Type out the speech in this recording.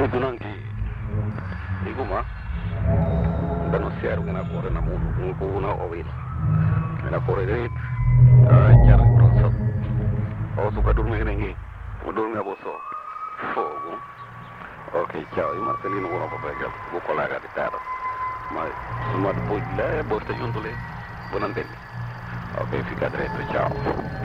Itu nanti, iku mah, dan share dengan aku na mundo na ovil. Na correr, jar bronzo. O suka durmi nengi, durmi aboso. Fogo. Ok, ciao, io Marcellino buono papà, buco laga di terra. Ma insomma poi lei porta giunto lei, buon antenni. Ok, fica dritto, ciao.